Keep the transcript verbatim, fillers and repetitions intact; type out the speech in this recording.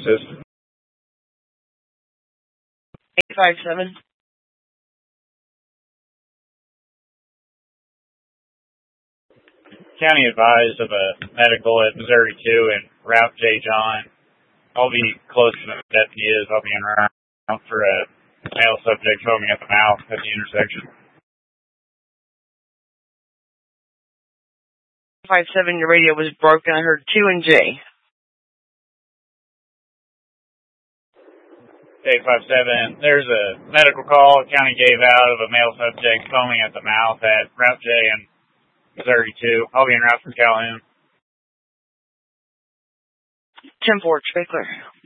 assist? eight five seven. County advised of a medical at Missouri two and Route J. John. I'll be close to the deputy is. I'll be in route for a male subject foaming at the mouth at the intersection. five seven, your radio was broken. I heard two and J. eight five seven, there's a medical call the county gave out of a male subject foaming at the mouth at Route J and Missouri two. I'll be en route for Calhoun. ten four, clear.